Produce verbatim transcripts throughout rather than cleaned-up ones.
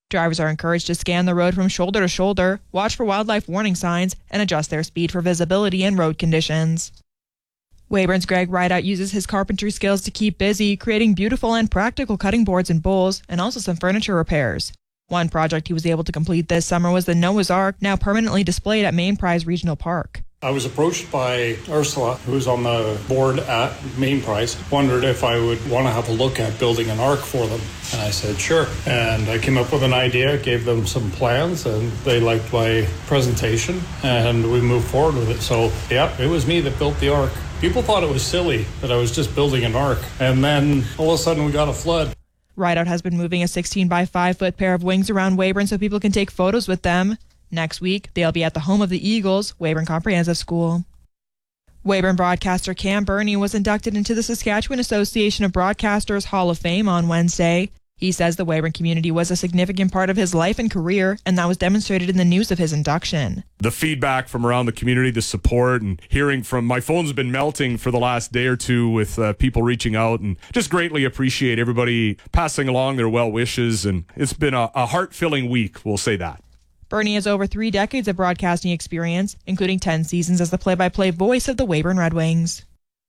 Drivers are encouraged to scan the road from shoulder to shoulder, watch for wildlife warning signs, and adjust their speed for visibility and road conditions. Weyburn's Greg Rideout uses his carpentry skills to keep busy, creating beautiful and practical cutting boards and bowls, and also some furniture repairs. One project he was able to complete this summer was the Noah's Ark, now permanently displayed at Main Prize Regional Park. I was approached by Ursula, who's on the board at Main Prize, wondered if I would want to have a look at building an ark for them. And I said, sure. And I came up with an idea, gave them some plans, and they liked my presentation, and we moved forward with it. So, yeah, it was me that built the ark. People thought it was silly that I was just building an ark. And then all of a sudden we got a flood. Rideout has been moving a sixteen by five foot pair of wings around Weyburn so people can take photos with them. Next week, they'll be at the home of the Eagles, Weyburn Comprehensive School. Weyburn broadcaster Cam Burney was inducted into the Saskatchewan Association of Broadcasters Hall of Fame on Wednesday. He says the Weyburn community was a significant part of his life and career, and that was demonstrated in the news of his induction. The feedback from around the community, the support, and hearing from my phone's been melting for the last day or two with uh, people reaching out, and just greatly appreciate everybody passing along their well wishes, and it's been a, a heart-filling week, we'll say that. Burney has over three decades of broadcasting experience, including ten seasons as the play-by-play voice of the Weyburn Red Wings.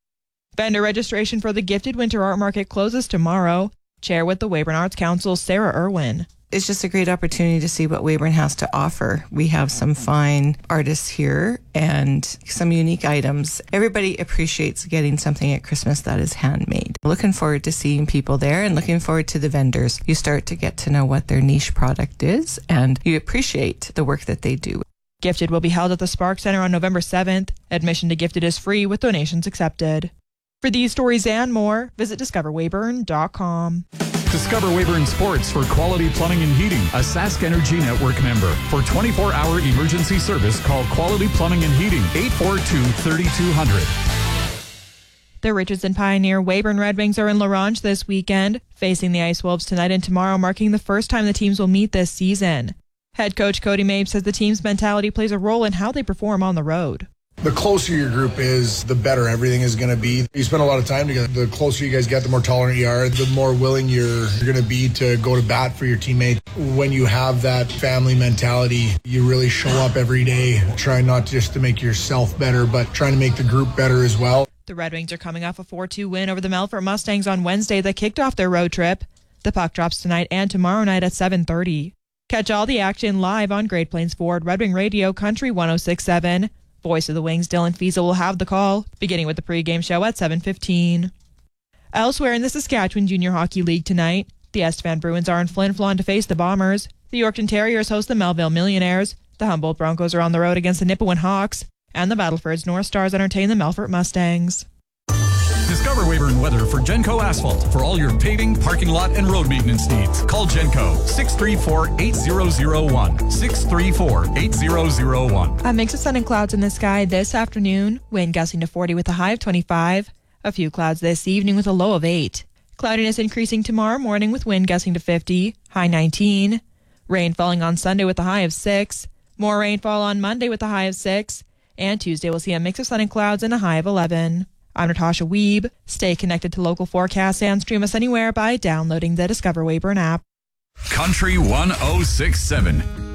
Vendor registration for the Gifted Winter Art Market closes tomorrow. Chair with the Weyburn Arts Council, Sarah Irwin. It's just a great opportunity to see what Weyburn has to offer. We have some fine artists here and some unique items. Everybody appreciates getting something at Christmas that is handmade. Looking forward to seeing people there and looking forward to the vendors. You start to get to know what their niche product is and you appreciate the work that they do. Gifted will be held at the Spark Center on November seventh. Admission to Gifted is free with donations accepted. For these stories and more, visit discover weyburn dot com. Discover Weyburn Sports for quality plumbing and heating, a Sask Energy Network member. For twenty-four hour emergency service, call Quality Plumbing and Heating, eight four two, three two zero zero. The Richardson Pioneer Weyburn Red Wings are in La Ronge this weekend, facing the Ice Wolves tonight and tomorrow, marking the first time the teams will meet this season. Head coach Cody Mabe says the team's mentality plays a role in how they perform on the road. The closer your group is, the better everything is going to be. You spend a lot of time together. The closer you guys get, the more tolerant you are, the more willing you're, you're going to be to go to bat for your teammate. When you have that family mentality, you really show up every day, trying not just to make yourself better, but trying to make the group better as well. The Red Wings are coming off a four two win over the Melfort Mustangs on Wednesday that kicked off their road trip. The puck drops tonight and tomorrow night at seven thirty. Catch all the action live on Great Plains Ford Red Wing Radio Country one oh six point seven. Voice of the Wings, Dylan Fiesel, will have the call, beginning with the pregame show at seven fifteen. Elsewhere in the Saskatchewan Junior Hockey League tonight, the Estevan Bruins are in Flin Flon to face the Bombers. The Yorkton Terriers host the Melville Millionaires. The Humboldt Broncos are on the road against the Nipawin Hawks. And the Battlefords North Stars entertain the Melfort Mustangs. Discover Weyburn weather for Genco Asphalt. For all your paving, parking lot, and road maintenance needs, call Genco, six three four, eight zero zero one, six three four, eight zero zero one. A mix of sun and clouds in the sky this afternoon, wind gusting to forty with a high of twenty-five. A few clouds this evening with a low of eight. Cloudiness increasing tomorrow morning with wind gusting to fifty, high nineteen. Rain falling on Sunday with a high of six. More rainfall on Monday with a high of six. And Tuesday we'll see a mix of sun and clouds and a high of eleven. I'm Natasha Wiebe. Stay connected to local forecasts and stream us anywhere by downloading the Discover Weyburn app. Country one oh six point seven.